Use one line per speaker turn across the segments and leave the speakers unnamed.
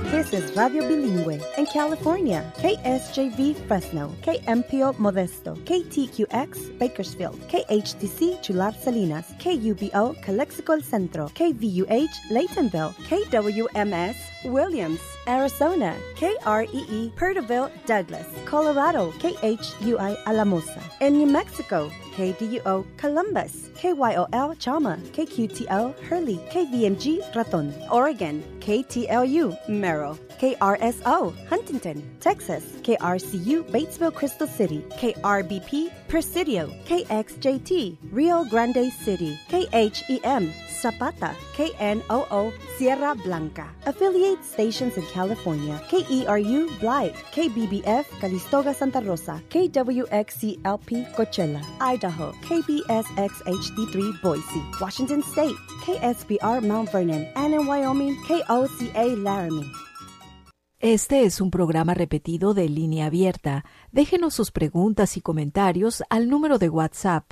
This is Radio Bilingüe in California. KSJV Fresno, KMPO Modesto, KTQX Bakersfield, KHTC Chular Salinas, KUBO Calexico El Centro, KVUH Laytonville, KWMS Williams, Arizona, KREE Perterville Douglas, Colorado, KHUI Alamosa. In New Mexico, KDUO Columbus, KYOL Chama, KQTL Hurley, KVMG Raton. Oregon, KTLU Merrill, KRSO Huntington, Texas, KRCU Batesville Crystal City, KRBP Presidio, KXJT Rio Grande City, KHEM Zapata, KNOO Sierra Blanca. Affiliate stations in California, KERU Blythe, KBBF Calistoga Santa Rosa, KWXCLP Coachella, Idaho, KBSX HD3 Boise, Washington State, KSBR Mount Vernon, and in Wyoming, KOCA Laramie.
Este es un programa repetido de Línea Abierta. Déjenos sus preguntas y comentarios al número de WhatsApp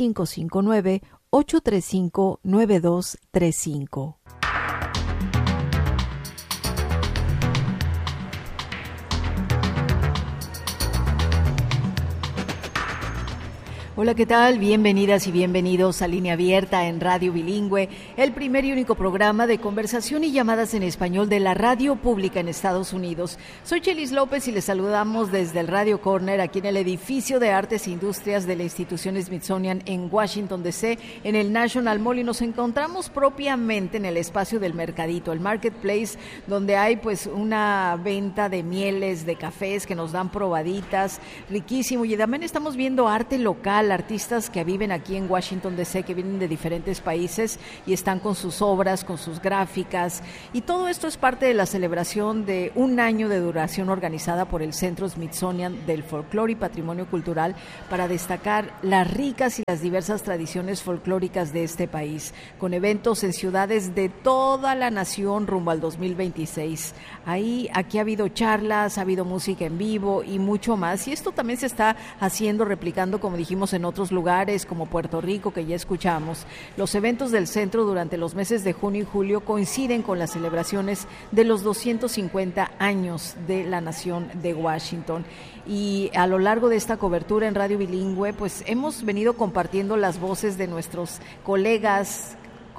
559-835-9235. Hola, ¿qué tal? Bienvenidas y bienvenidos a Línea Abierta en Radio Bilingüe, el primer y único programa de conversación y llamadas en español de la radio pública en Estados Unidos. Soy Chelis López y les saludamos desde el Radio Corner, aquí en el edificio de Artes e Industrias de la institución Smithsonian en Washington, D.C., en el National Mall, y nos encontramos propiamente en el espacio del mercadito, el Marketplace, donde hay pues una venta de mieles, de cafés que nos dan probaditas, riquísimo, y también estamos viendo arte local, artistas que viven aquí en Washington D.C., que vienen de diferentes países y están con sus obras, con sus gráficas, y todo esto es parte de la celebración de un año de duración organizada por el Centro Smithsonian del Folclore y Patrimonio Cultural para destacar las ricas y las diversas tradiciones folclóricas de este país, con eventos en ciudades de toda la nación rumbo al 2026. Aquí ha habido charlas, ha habido música en vivo y mucho más, y esto también se está haciendo, replicando, como dijimos, en otros lugares como Puerto Rico, que ya escuchamos. Los eventos del centro durante los meses de junio y julio coinciden con las celebraciones de los 250 años de la nación de Washington. Y a lo largo de esta cobertura en Radio Bilingüe, pues hemos venido compartiendo las voces de nuestros colegas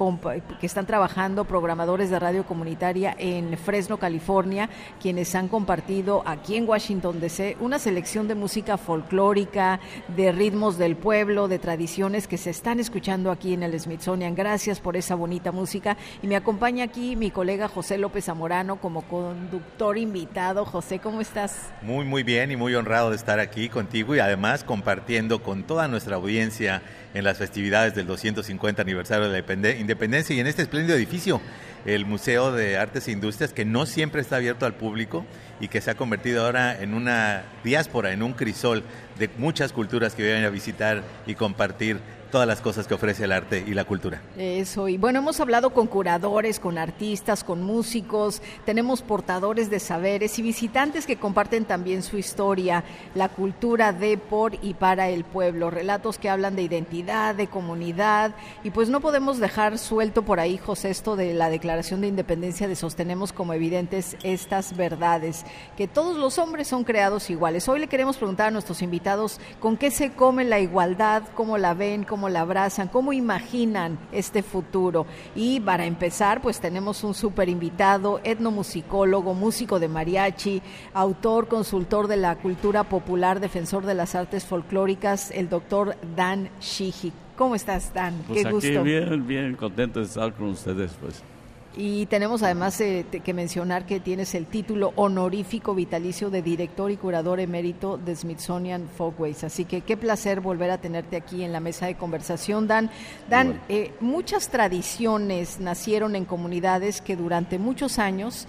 que están trabajando, programadores de radio comunitaria en Fresno, California, quienes han compartido aquí en Washington D.C. una selección de música folclórica, de ritmos del pueblo, de tradiciones que se están escuchando aquí en el Smithsonian. Gracias por esa bonita música, y me acompaña aquí mi colega José López Zamorano como conductor invitado. José, ¿cómo estás?
Muy, muy bien, y muy honrado de estar aquí contigo y además compartiendo con toda nuestra audiencia en las festividades del 250 aniversario de la Independencia y en este espléndido edificio, el Museo de Artes e Industrias, que no siempre está abierto al público y que se ha convertido ahora en una diáspora, en un crisol de muchas culturas que vienen a visitar y compartir todas las cosas que ofrece el arte y la cultura.
Eso, y bueno, hemos hablado con curadores, con artistas, con músicos, tenemos portadores de saberes y visitantes que comparten también su historia, la cultura de, por y para el pueblo, relatos que hablan de identidad, de comunidad, y pues no podemos dejar suelto por ahí, José, esto de la Declaración de Independencia, de sostenemos como evidentes estas verdades, que todos los hombres son creados iguales. Hoy le queremos preguntar a nuestros invitados con qué se come la igualdad, cómo la ven, cómo la abrazan, cómo imaginan este futuro. Y para empezar, pues tenemos un súper invitado, etnomusicólogo, músico de mariachi, autor, consultor de la cultura popular, defensor de las artes folclóricas, el doctor Dan Sheehy. ¿Cómo estás, Dan?
Pues
qué gusto.
Aquí bien contento de estar con ustedes, pues.
Y tenemos además que mencionar que tienes el título honorífico vitalicio de director y curador emérito de Smithsonian Folkways. Así que qué placer volver a tenerte aquí en la mesa de conversación, Dan. Dan, muchas tradiciones nacieron en comunidades que durante muchos años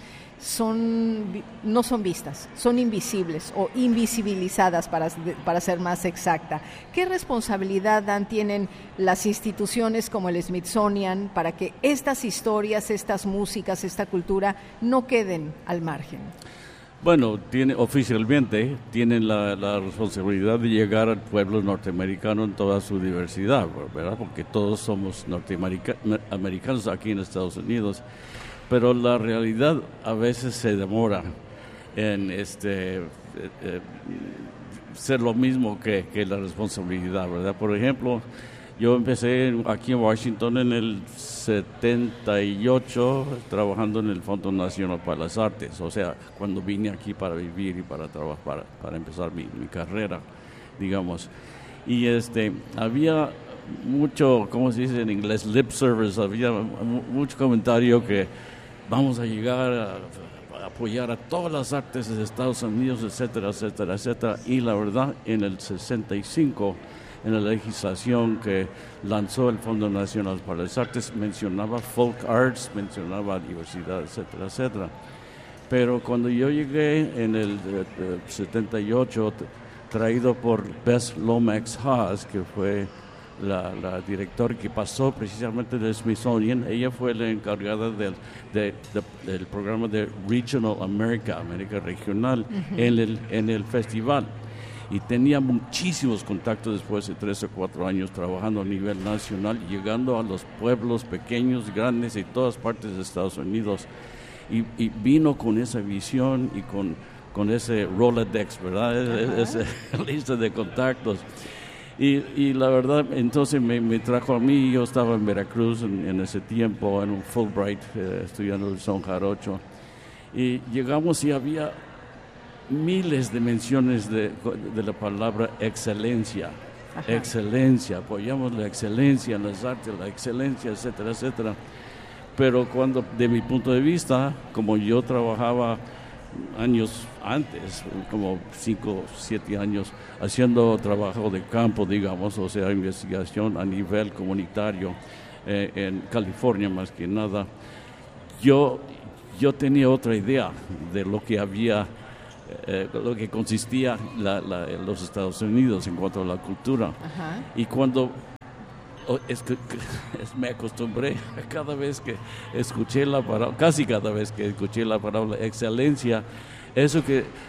no son vistas, son invisibles o invisibilizadas para ser más exacta. ¿Qué responsabilidad, Dan, tienen las instituciones como el Smithsonian para que estas historias, estas músicas, esta cultura no queden al margen?
Bueno, oficialmente tienen la responsabilidad de llegar al pueblo norteamericano en toda su diversidad, ¿verdad? Porque todos somos norteamericanos aquí en Estados Unidos. pero la realidad a veces se demora en ser lo mismo que la responsabilidad, ¿verdad? Por ejemplo, yo empecé aquí en Washington en el 78 trabajando en el Fondo Nacional para las Artes, o sea, cuando vine aquí para vivir y para trabajar, para empezar mi carrera, digamos. Y había mucho, ¿cómo se dice en inglés? Lip service, había mucho comentario que vamos a llegar a apoyar a todas las artes de Estados Unidos, etcétera, etcétera, etcétera. Y la verdad, en el 65, en la legislación que lanzó el Fondo Nacional para las Artes, mencionaba folk arts, mencionaba diversidad, etcétera, etcétera. Pero cuando yo llegué en el 78, traído por Bess Lomax Haas, que fue la directora que pasó precisamente del Smithsonian, ella fue la encargada del programa de Regional America, América Regional, en el festival. Y tenía muchísimos contactos después de 3 o 4 años trabajando a nivel nacional, llegando a los pueblos pequeños, grandes y todas partes de Estados Unidos. Y vino con esa visión y con ese Rolodex, ¿verdad? Esa lista de contactos. Y la verdad, entonces me trajo a mí. Yo estaba en Veracruz en ese tiempo, en un Fulbright, estudiando el son jarocho. Y llegamos y había miles de menciones de la palabra excelencia. Ajá. Excelencia, apoyamos la excelencia en las artes, la excelencia, etcétera, etcétera. Pero cuando, de mi punto de vista, como yo trabajaba años antes, como 5 o 7 años, haciendo trabajo de campo, digamos, o sea, investigación a nivel comunitario en California más que nada, yo tenía otra idea de lo que había, lo que consistía en los Estados Unidos en cuanto a la cultura. Ajá. Y cuando me acostumbré cada vez que escuché la palabra, casi cada vez que escuché la palabra excelencia, eso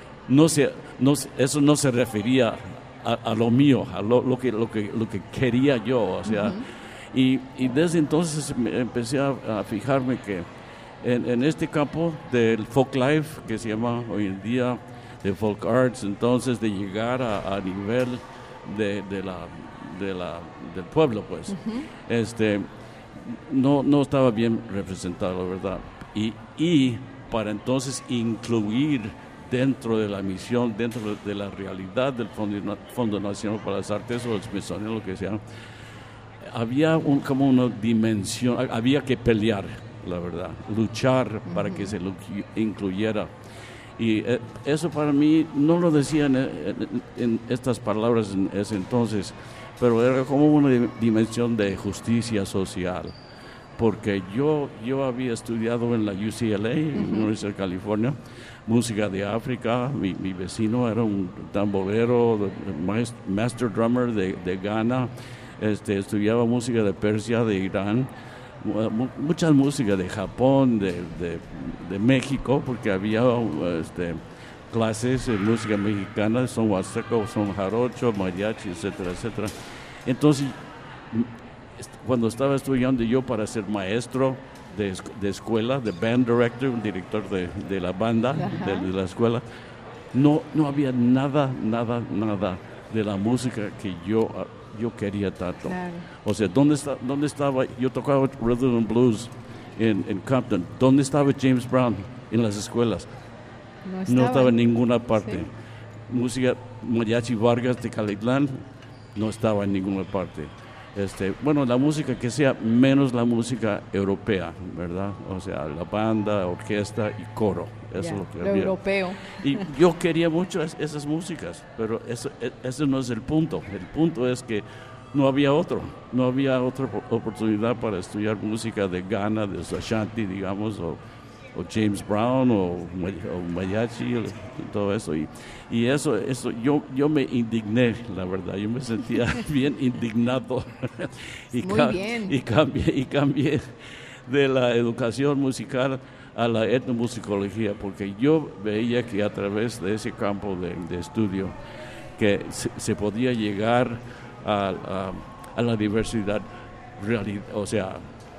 no se refería a lo mío, a lo que quería yo, o sea, y desde entonces empecé a fijarme que en este campo del folk life, que se llama hoy en día de folk arts, entonces de llegar a nivel del pueblo, pues, no estaba bien representado, ¿verdad? Y para entonces incluir dentro de la misión, dentro de la realidad del Fondo Nacional para las Artes o el Smithsonian, lo que sea, había como una dimensión, había que pelear, la verdad, luchar para que se lo incluyera. Y eso para mí no lo decían en estas palabras en ese entonces, pero era como una dimensión de justicia social, porque yo había estudiado en la UCLA, en la Universidad de California, música de África. Mi vecino era un tamborero, master drummer de Ghana, estudiaba música de Persia, de Irán, mucha música de Japón, de México, porque había clases de música mexicana, son huasteco, son jarocho, mariachi, etcétera, etcétera. Entonces, cuando estaba estudiando yo para ser maestro de escuela, de band director, un director de la banda, de la escuela, no había nada de la música que yo quería tanto. Claro. O sea, ¿dónde estaba? Yo tocaba rhythm and blues en Compton. ¿Dónde estaba James Brown en las escuelas? No estaba en ninguna parte. Sí. Música Mariachi Vargas de Calitlán no estaba en ninguna parte. Bueno, la música que sea menos la música europea, ¿verdad? O sea, la banda, orquesta y coro. Eso es lo que había. Europeo. Y yo quería mucho esas músicas, pero eso no es el punto. El punto es que no había otra oportunidad para estudiar música de Ghana, de Ashanti, digamos, o James Brown o mariachi, todo eso. Y eso yo me indigné, la verdad. Yo me sentía bien indignado. Y cambié de la educación musical a la etnomusicología, porque yo veía que a través de ese campo de estudio que se podía llegar a la diversidad, o sea,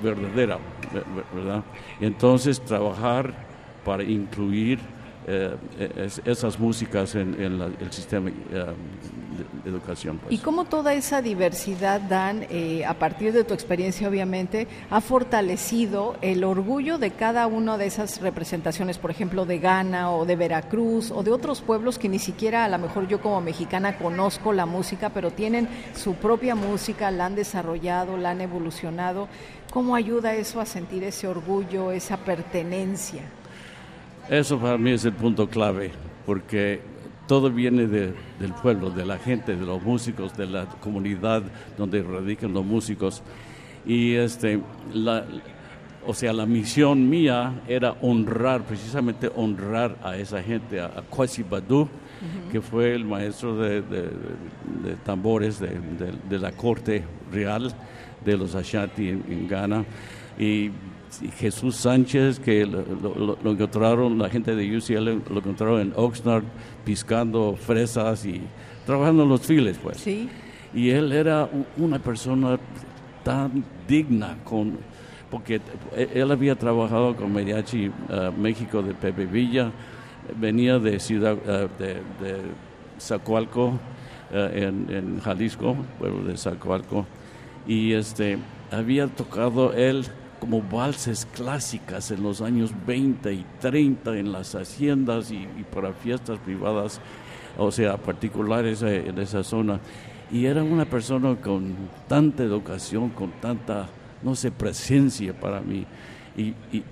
verdadera, ¿verdad? Entonces trabajar para incluir esas músicas en el sistema de educación. Pues.
¿Y cómo toda esa diversidad, Dan, a partir de tu experiencia obviamente, ha fortalecido el orgullo de cada una de esas representaciones, por ejemplo, de Ghana o de Veracruz o de otros pueblos que ni siquiera a lo mejor yo como mexicana conozco la música, pero tienen su propia música, la han desarrollado, la han evolucionado? ¿Cómo ayuda eso a sentir ese orgullo, esa pertenencia?
Eso para mí es el punto clave, porque todo viene del pueblo, de la gente, de los músicos, de la comunidad donde radican los músicos. Y la misión mía era precisamente honrar a esa gente, a Kwasi Badu, que fue el maestro de tambores de la corte real de los Ashanti en Ghana, y Jesús Sánchez, que lo encontraron, la gente de UCL lo encontraron en Oxnard piscando fresas y trabajando en los files, pues.
Sí.
Y él era una persona tan digna, porque él había trabajado con Mariachi México de Pepe Villa, venía de ciudad de Zacualco, en Jalisco, pueblo de Zacualco, y había tocado él como valses clásicas en los años 20 y 30 en las haciendas y para fiestas privadas, o sea, particulares en esa zona. Y era una persona con tanta educación, con tanta, no sé, presencia para mí. Y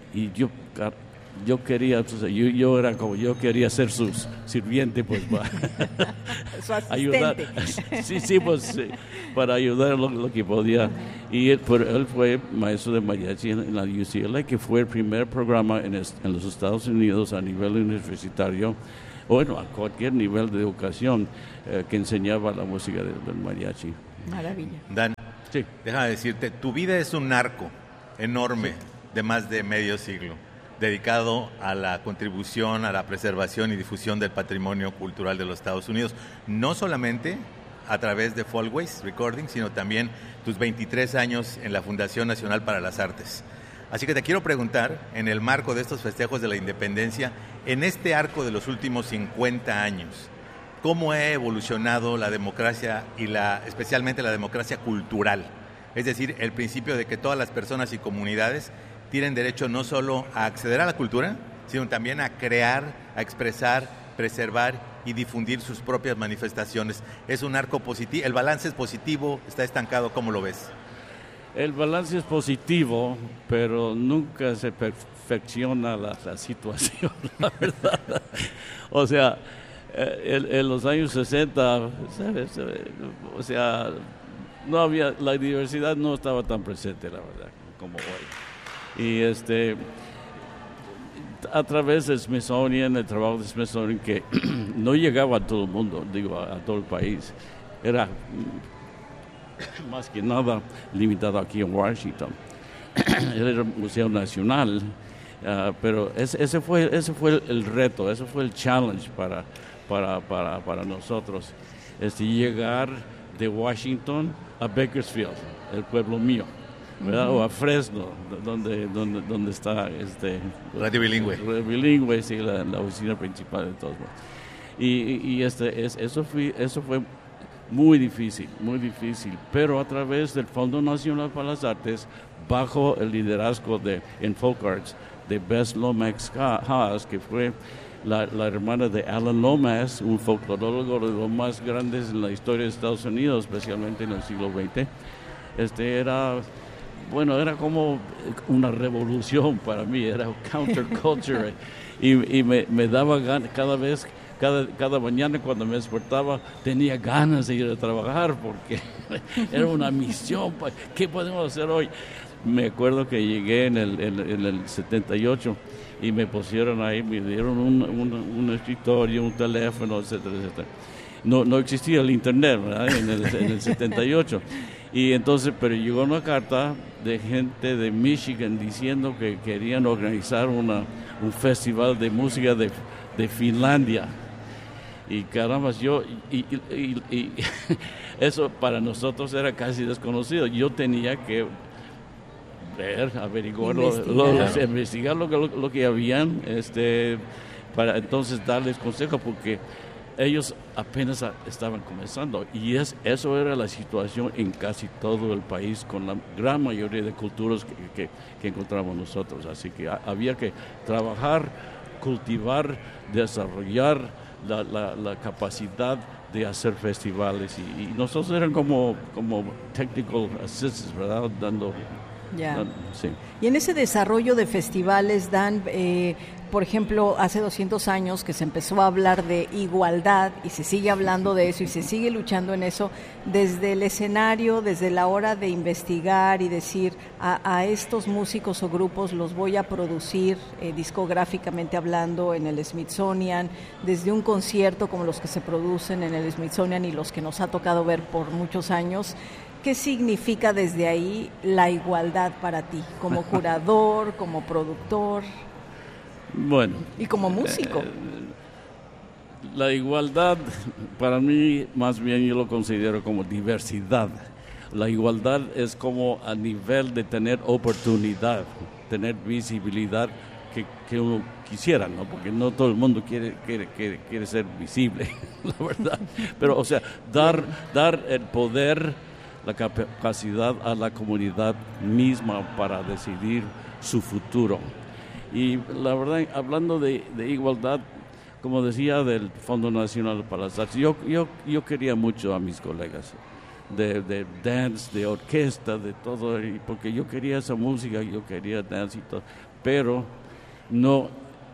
yo quería, yo era como, yo quería ser su sirviente, pues, para ayudar. Sí, pues, para ayudar lo que podía. Y él fue maestro de mariachi en la UCLA, que fue el primer programa en los Estados Unidos a nivel universitario, bueno, a cualquier nivel de educación, que enseñaba la música del mariachi.
Maravilla.
Dan,
sí.
Déjame decirte, tu vida es un arco enorme, sí, de más de medio siglo, dedicado a la contribución, a la preservación y difusión del patrimonio cultural de los Estados Unidos, no solamente a través de Folkways Recording, sino también tus 23 años en la Fundación Nacional para las Artes. Así que te quiero preguntar, en el marco de estos festejos de la independencia, en este arco de los últimos 50 años, ¿cómo ha evolucionado la democracia y especialmente la democracia cultural? Es decir, el principio de que todas las personas y comunidades tienen derecho no solo a acceder a la cultura, sino también a crear, a expresar, preservar y difundir sus propias manifestaciones. Es un arco positivo, el balance es positivo, está estancado, ¿cómo lo ves?
El balance es positivo, pero nunca se perfecciona la situación, la verdad. O sea, en los años 60, ¿sabes? O sea, no había, la diversidad no estaba tan presente, la verdad, como hoy. Y a través del Smithsonian, el trabajo del Smithsonian, que no llegaba a todo el mundo, digo, a todo el país, era más que nada limitado aquí en Washington. Era un museo nacional, pero ese fue el reto, ese fue el challenge para nosotros, llegar de Washington a Bakersfield, el pueblo mío, ¿verdad? O a Fresno, donde está
Radio Bilingüe.
Radio Bilingüe, sí, la oficina principal de todos. Y eso fue muy difícil, pero a través del Fondo Nacional para las Artes, bajo el liderazgo en Folk Arts de Bess Lomax Haas, que fue la hermana de Alan Lomas, un folclorólogo de los más grandes en la historia de Estados Unidos, especialmente en el siglo XX. Era como una revolución para mí, era counterculture. y me daba ganas cada mañana cuando me despertaba, tenía ganas de ir a trabajar porque era una misión. ¿Qué podemos hacer hoy? Me acuerdo que llegué en el 78 y me pusieron ahí, me dieron un escritorio, un teléfono, etcétera, etcétera. No existía el internet, ¿verdad? En el 78. Y entonces, pero llegó una carta de gente de Michigan diciendo que querían organizar un festival de música de Finlandia. Y caramba, y eso para nosotros era casi desconocido. Yo tenía que leer, averiguar,
investigar
lo que habían, para entonces darles consejo, porque ellos apenas estaban comenzando, y eso era la situación en casi todo el país con la gran mayoría de culturas que encontramos nosotros. Así que había que trabajar, cultivar, desarrollar la capacidad de hacer festivales, y nosotros eran como technical assistants, ¿verdad? Sí.
Y en ese desarrollo de festivales, Dan, por ejemplo, hace 200 años que se empezó a hablar de igualdad, y se sigue hablando de eso y se sigue luchando en eso, desde el escenario, desde la hora de investigar y decir a estos músicos o grupos los voy a producir discográficamente hablando en el Smithsonian, desde un concierto como los que se producen en el Smithsonian y los que nos ha tocado ver por muchos años. ¿Qué significa desde ahí la igualdad para ti, como curador, como productor?
Bueno.
Y como músico.
La igualdad, para mí, más bien yo lo considero como diversidad. La igualdad es como a nivel de tener oportunidad, tener visibilidad que uno quisiera, ¿no? Porque no todo el mundo quiere ser visible, la verdad. Pero, o sea, dar el poder, la capacidad a la comunidad misma para decidir su futuro. Y la verdad, hablando de igualdad, como decía, del Fondo Nacional para las Artes, yo quería mucho a mis colegas de dance, de orquesta, de todo, porque yo quería esa música, yo quería dance y todo, pero no,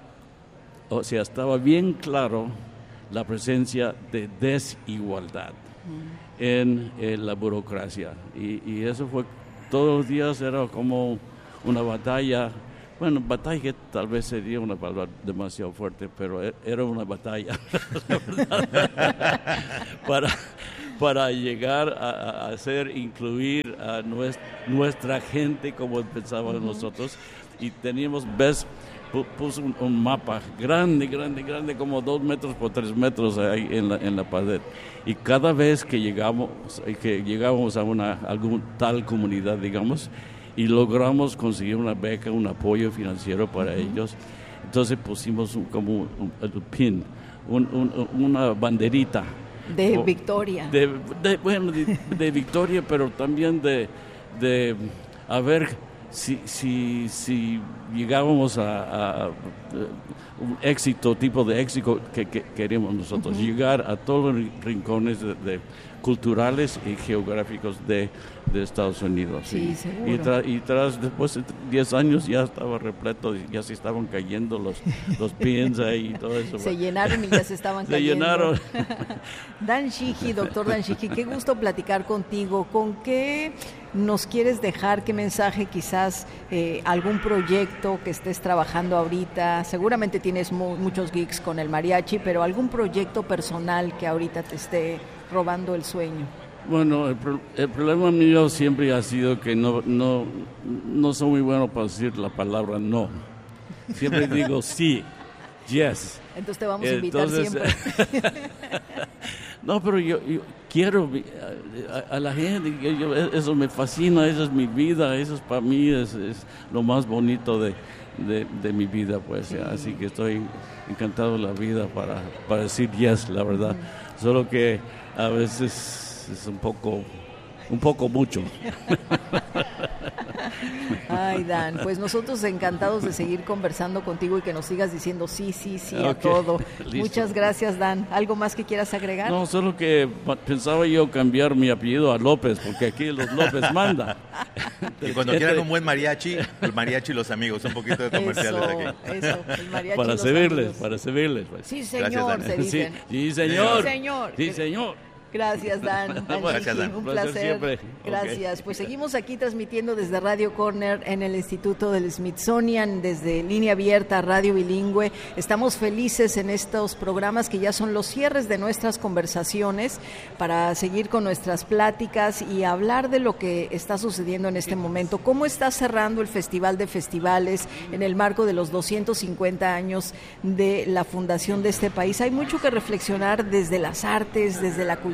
o sea, estaba bien claro la presencia de desigualdad en la burocracia, y eso fue, todos los días era como una batalla. Bueno, batalla tal vez sería una palabra demasiado fuerte, pero era una batalla para llegar a incluir a nuestra gente como pensábamos nosotros, y teníamos, puso un mapa grande, como 2 metros por 3 metros ahí en la pared, y cada vez que llegábamos a alguna tal comunidad, digamos, y logramos conseguir una beca, un apoyo financiero para ellos, entonces pusimos como un pin, una banderita
de victoria,
de victoria, pero también de a ver si llegábamos a un tipo de éxito que queremos nosotros, llegar a todos los rincones de culturales y geográficos de Estados Unidos.
Sí, seguro.
Y después de 10 años ya estaba repleto, ya se estaban cayendo los pins ahí y todo eso.
Se llenaron y ya se estaban cayendo.
Se llenaron.
Dan Shiki, doctor Dan Shiki, qué gusto platicar contigo. ¿Con qué nos quieres dejar? ¿Qué mensaje, quizás algún proyecto que estés trabajando ahorita? Seguramente tienes muchos gigs con el mariachi, pero algún proyecto personal que ahorita te esté robando el sueño.
Bueno, el problema mío siempre ha sido que no soy muy bueno para decir la palabra no. Siempre digo sí, yes.
Entonces te vamos a invitar siempre.
No, pero yo quiero a la gente, eso me fascina, esa es mi vida, eso es para mí es lo más bonito de mi vida, pues. Sí. Así que estoy encantado de la vida para decir yes, la verdad. Solo que a veces es un poco mucho.
Ay, Dan, pues nosotros encantados de seguir conversando contigo y que nos sigas diciendo sí a todo. Muchas gracias, Dan. ¿Algo más que quieras agregar?
No, solo que pensaba yo cambiar mi apellido a López, porque aquí los López mandan.
Y cuando quieran un buen mariachi, el mariachi y los amigos, un poquito de comerciales aquí.
Eso, el mariachi
para servirles. Pues.
Sí, señor, se dicen.
Sí, señor.
Sí, señor. Gracias, Dan.
Gracias, Dan.
Un placer.
Siempre.
Gracias.
Okay.
Pues seguimos aquí transmitiendo desde Radio Corner en el Instituto del Smithsonian, desde Línea Abierta, Radio Bilingüe. Estamos felices en estos programas que ya son los cierres de nuestras conversaciones para seguir con nuestras pláticas y hablar de lo que está sucediendo en este momento. ¿Cómo está cerrando el Festival de Festivales en el marco de los 250 años de la fundación de este país? Hay mucho que reflexionar desde las artes, desde la cultura,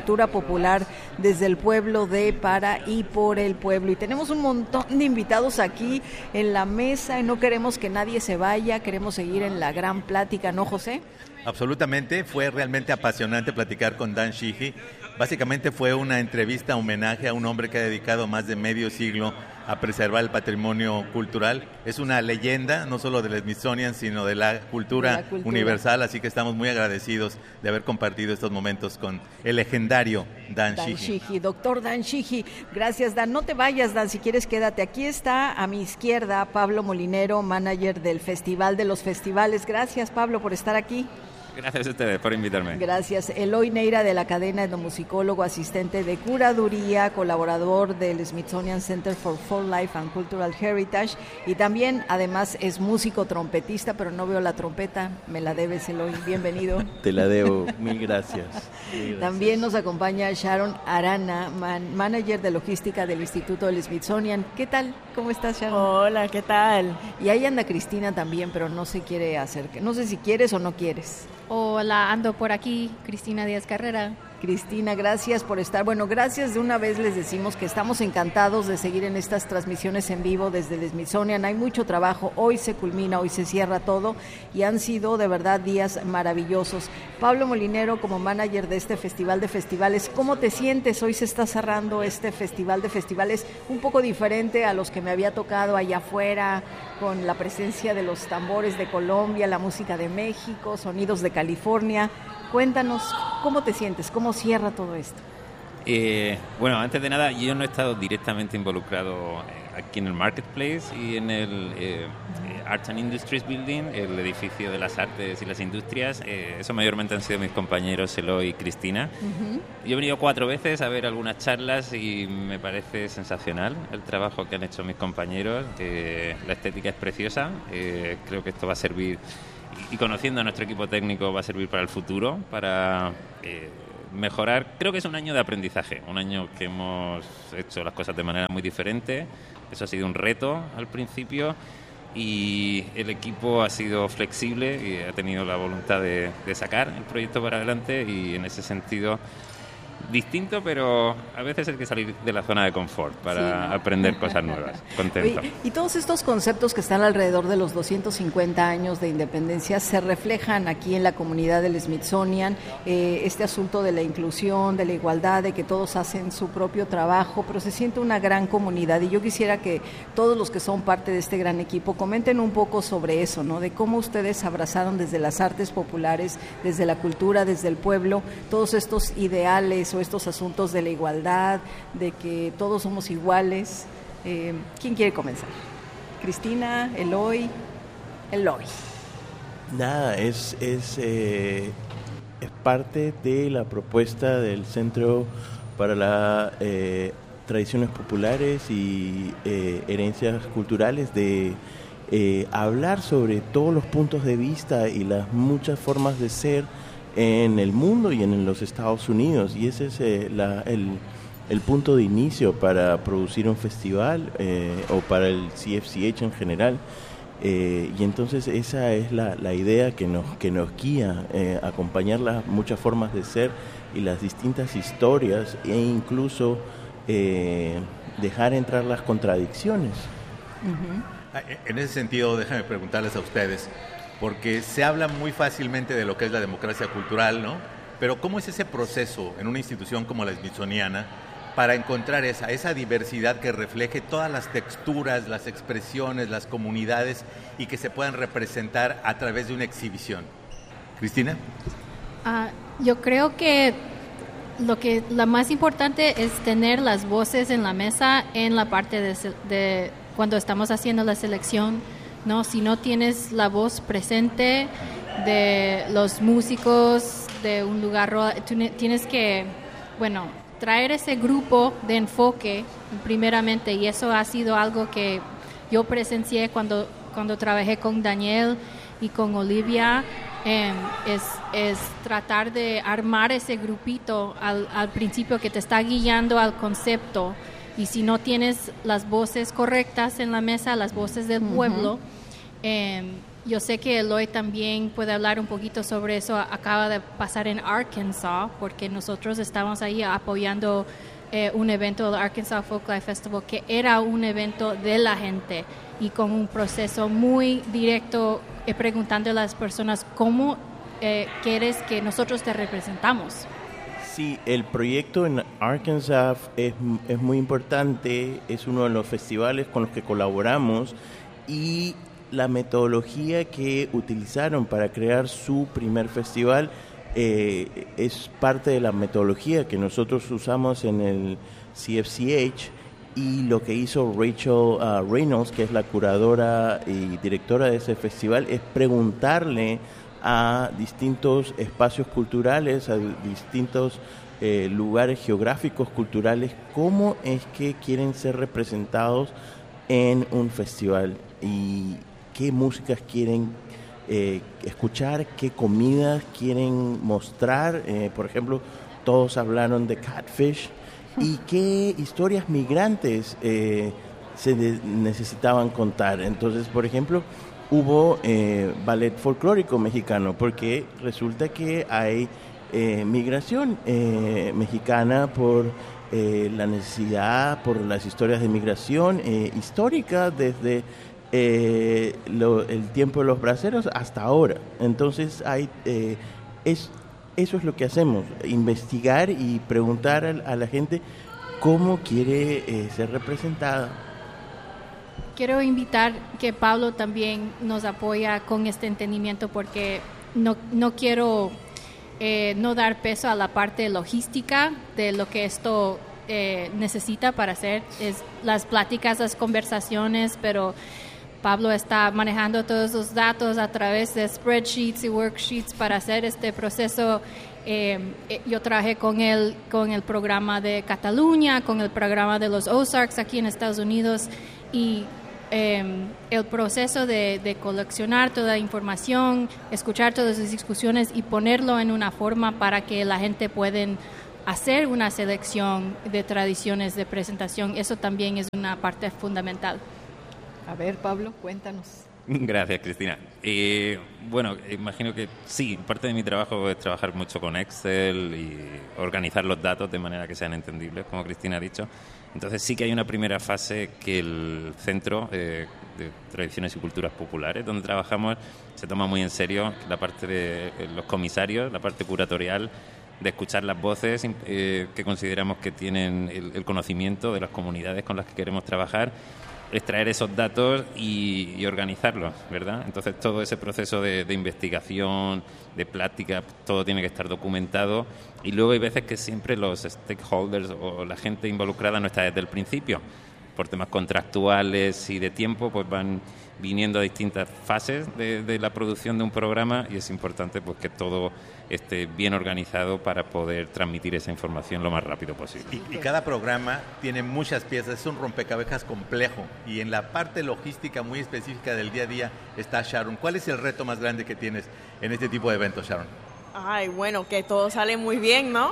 cultura popular desde el pueblo, de, para y por el pueblo. Y tenemos un montón de invitados aquí en la mesa y no queremos que nadie se vaya, queremos seguir en la gran plática, ¿no, José?
Absolutamente, fue realmente apasionante platicar con Dan Sheehy. Básicamente fue una entrevista, homenaje a un hombre que ha dedicado más de medio siglo a preservar el patrimonio cultural. Es una leyenda, no solo del Smithsonian, sino de la cultura universal, así que estamos muy agradecidos de haber compartido estos momentos con el legendario Dan Sheehy.
Doctor Dan Sheehy. Gracias, Dan. No te vayas, Dan, si quieres quédate. Aquí está a mi izquierda Pablo Molinero, manager del Festival de los Festivales. Gracias, Pablo, por estar aquí.
Gracias a ustedes por invitarme.
Gracias. Eloy Neira de la cadena, etnomusicólogo, asistente de curaduría, colaborador del Smithsonian Center for Folk Life and Cultural Heritage y también, además, es músico trompetista, pero no veo la trompeta. Me la debes, Eloy. Bienvenido.
Te la debo. Mil gracias.
También nos acompaña Sharon Arana, manager de logística del Instituto del Smithsonian. ¿Qué tal? ¿Cómo estás, Sharon?
Hola, ¿qué tal?
Y ahí anda Cristina también, pero no se quiere acercar. No sé si quieres o no quieres.
Hola, ando por aquí, Cristina Díaz Carrera.
Cristina, gracias por estar. Bueno, gracias de una vez les decimos que estamos encantados de seguir en estas transmisiones en vivo desde el Smithsonian. Hay mucho trabajo, hoy se culmina, hoy se cierra todo y han sido de verdad días maravillosos. Pablo Molinero, como manager de este Festival de Festivales, ¿cómo te sientes? Hoy se está cerrando este Festival de Festivales un poco diferente a los que me había tocado allá afuera, con la presencia de los tambores de Colombia, la música de México, sonidos de California. Cuéntanos, ¿cómo te sientes? ¿Cómo cierra todo esto?
Bueno, antes de nada, yo no he estado directamente involucrado aquí en el Marketplace y en el Arts and Industries Building, el edificio de las artes y las industrias. Eso mayormente han sido mis compañeros Eloy y Cristina. Uh-huh. Yo he venido 4 veces a ver algunas charlas y me parece sensacional el trabajo que han hecho mis compañeros. La estética es preciosa. Creo que esto va a servir, y conociendo a nuestro equipo técnico, va a servir para el futuro, para mejorar. Creo que es un año de aprendizaje, un año que hemos hecho las cosas de manera muy diferente. Eso ha sido un reto al principio y el equipo ha sido flexible y ha tenido la voluntad de sacar el proyecto para adelante, y en ese sentido distinto, pero a veces hay que salir de la zona de confort para aprender cosas nuevas. Contento.
Y todos estos conceptos que están alrededor de los 250 años de independencia se reflejan aquí en la comunidad del Smithsonian, este asunto de la inclusión, de la igualdad, de que todos hacen su propio trabajo, pero se siente una gran comunidad, y yo quisiera que todos los que son parte de este gran equipo comenten un poco sobre eso, ¿no? De cómo ustedes abrazaron desde las artes populares, desde la cultura, desde el pueblo, todos estos ideales o estos asuntos de la igualdad, de que todos somos iguales. ¿Quién quiere comenzar? ¿Cristina? ¿Eloy? Eloy.
Nada, es parte de la propuesta del Centro para las Tradiciones Populares y Herencias Culturales de hablar sobre todos los puntos de vista y las muchas formas de ser en el mundo y en los Estados Unidos, y ese es el punto de inicio para producir un festival o para el CFCH en general, y entonces esa es la idea que nos guía, acompañar las muchas formas de ser y las distintas historias, e incluso dejar entrar las contradicciones.
Uh-huh.
En ese sentido, déjame preguntarles a ustedes, porque se habla muy fácilmente de lo que es la democracia cultural, ¿no? Pero ¿cómo es ese proceso en una institución como la Smithsoniana para encontrar esa diversidad que refleje todas las texturas, las expresiones, las comunidades, y que se puedan representar a través de una exhibición? ¿Cristina?
Yo creo que lo más importante es tener las voces en la mesa en la parte de cuando estamos haciendo la selección, ¿no? Si no tienes la voz presente de los músicos de un lugar, tú tienes que, traer ese grupo de enfoque primeramente, y eso ha sido algo que yo presencié cuando trabajé con Daniel y con Olivia. Es tratar de armar ese grupito al principio que te está guiando al concepto, y si no tienes las voces correctas en la mesa, las voces del pueblo, yo sé que Eloy también puede hablar un poquito sobre eso. Acaba de pasar en Arkansas, porque nosotros estábamos ahí apoyando un evento del Arkansas Folklife Festival, que era un evento de la gente y con un proceso muy directo, preguntando a las personas cómo quieres que nosotros te representamos.
Sí, el proyecto en Arkansas es muy importante, es uno de los festivales con los que colaboramos, y la metodología que utilizaron para crear su primer festival es parte de la metodología que nosotros usamos en el CFCH, y lo que hizo Rachel Reynolds, que es la curadora y directora de ese festival, es preguntarle a distintos espacios culturales, a distintos lugares geográficos culturales, cómo es que quieren ser representados en un festival y qué músicas quieren escuchar, qué comidas quieren mostrar. Por ejemplo, todos hablaron de Catfish y qué historias migrantes se necesitaban contar. Entonces, por ejemplo, hubo ballet folclórico mexicano, porque resulta que hay migración mexicana por la necesidad, por las historias de migración histórica desde el tiempo de los braceros hasta ahora. Entonces eso es lo que hacemos, investigar y preguntar a la gente cómo quiere ser representada.
Quiero invitar que Pablo también nos apoya con este entendimiento, porque no quiero no dar peso a la parte logística de lo que esto necesita para hacer las pláticas, las conversaciones, pero Pablo está manejando todos los datos a través de spreadsheets y worksheets para hacer este proceso. Yo trabajé con el programa de Cataluña, con el programa de los Ozarks aquí en Estados Unidos, y el proceso de coleccionar toda la información, escuchar todas las discusiones y ponerlo en una forma para que la gente pueda hacer una selección de tradiciones de presentación, eso también es una parte fundamental.
A ver, Pablo, cuéntanos.
Gracias, Cristina. Bueno, imagino que sí, parte de mi trabajo es trabajar mucho con Excel y organizar los datos de manera que sean entendibles, como Cristina ha dicho. Entonces sí que hay una primera fase que el Centro de Tradiciones y Culturas Populares, donde trabajamos, se toma muy en serio la parte de los comisarios, la parte curatorial, de escuchar las voces que consideramos que tienen el conocimiento de las comunidades con las que queremos trabajar, extraer esos datos y organizarlos, ¿verdad? Entonces todo ese proceso de investigación, de plática, todo tiene que estar documentado, y luego hay veces que siempre los stakeholders o la gente involucrada no está desde el principio. Por temas contractuales y de tiempo, pues van viniendo a distintas fases de la producción de un programa, y es importante pues que todo esté bien organizado para poder transmitir esa información lo más rápido posible.
Y cada programa tiene muchas piezas, es un rompecabezas complejo, y en la parte logística muy específica del día a día está Sharon. ¿Cuál es el reto más grande que tienes en este tipo de eventos, Sharon?
Ay, bueno, que todo sale muy bien, ¿no?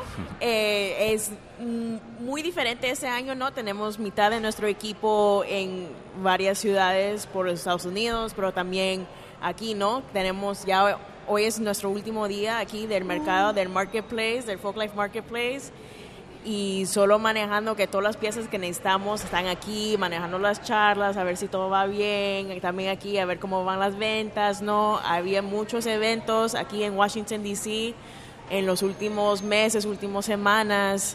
Es muy diferente este año, ¿no? Tenemos mitad de nuestro equipo en varias ciudades por los Estados Unidos, pero también aquí, ¿no? Tenemos ya, hoy es nuestro último día aquí del mercado, del marketplace, del Folklife Marketplace, y solo manejando que todas las piezas que necesitamos están aquí, manejando las charlas, a ver si todo va bien, también aquí a ver cómo van las ventas, ¿no? Había muchos eventos aquí en Washington, D.C. en los últimos meses, últimas semanas,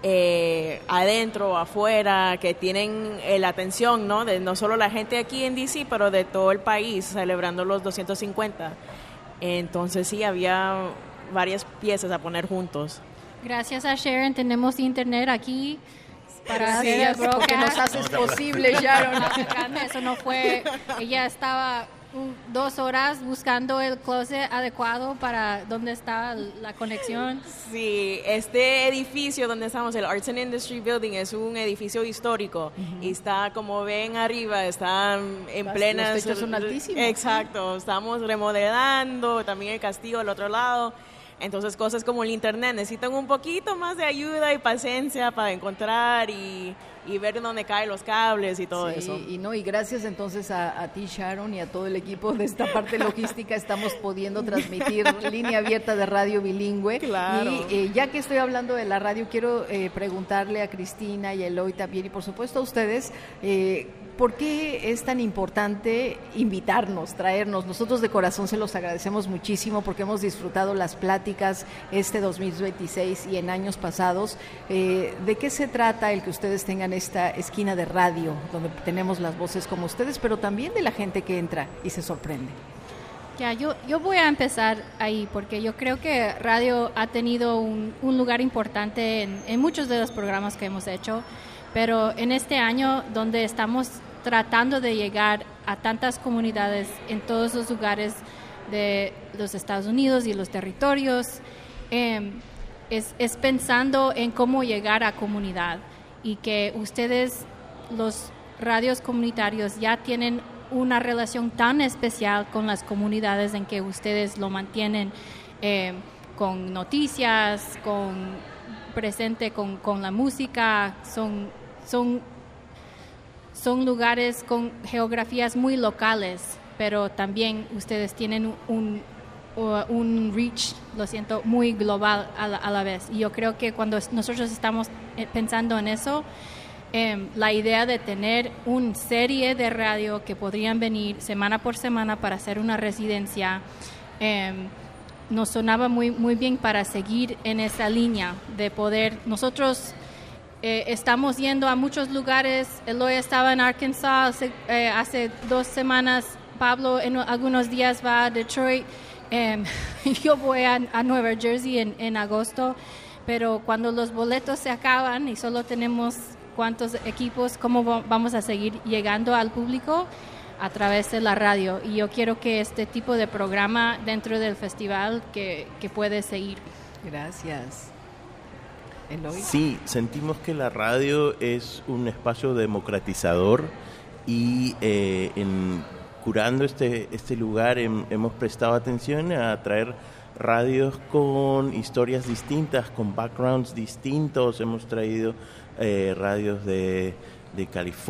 adentro, afuera, que tienen la atención, ¿no? De no solo la gente aquí en D.C., pero de todo el país, celebrando los 250. Entonces sí, había varias piezas a poner juntos.
Gracias a Sharon tenemos internet aquí para hacer el
porque nos
broadcast.
haces posible, Sharon.
Eso no fue, ella estaba 2 horas buscando el closet adecuado para donde está la conexión.
Sí, este edificio donde estamos, el Arts and Industry Building, es un edificio histórico, y está, como ven arriba, está en plenas...
Los techos son altísimos.
Exacto, estamos remodelando, también el castillo al otro lado. Entonces cosas como el internet necesitan un poquito más de ayuda y paciencia para encontrar, y y ver dónde caen los cables y todo eso.
Y gracias entonces a ti, Sharon, y a todo el equipo de esta parte logística estamos pudiendo transmitir línea abierta de Radio Bilingüe.
Claro.
Y ya que estoy hablando de la radio, quiero preguntarle a Cristina y a Eloy también, y por supuesto a ustedes, ¿por qué es tan importante invitarnos, traernos? Nosotros de corazón se los agradecemos muchísimo porque hemos disfrutado las pláticas este 2026 y en años pasados. ¿De qué se trata el que ustedes tengan esta esquina de radio donde tenemos las voces como ustedes, pero también de la gente que entra y se sorprende?
Ya, yo voy a empezar ahí porque yo creo que radio ha tenido un lugar importante en muchos de los programas que hemos hecho, pero en este año donde estamos tratando de llegar a tantas comunidades en todos los lugares de los Estados Unidos y los territorios, es pensando en cómo llegar a comunidad, y que ustedes, los radios comunitarios, ya tienen una relación tan especial con las comunidades en que ustedes lo mantienen con noticias, presente con la música. Son lugares con geografías muy locales, pero también ustedes tienen un reach, muy global a la vez. Y yo creo que cuando nosotros estamos pensando en eso, la idea de tener una serie de radio que podrían venir semana por semana para hacer una residencia, nos sonaba muy, muy bien para seguir en esa línea de poder. Nosotros estamos yendo a muchos lugares. Eloy estaba en Arkansas hace 2 semanas. Pablo en algunos días va a Detroit. Yo voy a Nueva Jersey en agosto. Pero cuando los boletos se acaban y solo tenemos cuántos equipos, ¿cómo vamos a seguir llegando al público? A través de la radio. Y yo quiero que este tipo de programa dentro del festival que puede seguir.
Gracias. Eloy.
Sí, sentimos que la radio es un espacio democratizador y curando este lugar hemos prestado atención a traer radios con historias distintas, con backgrounds distintos. Hemos traído radios de California,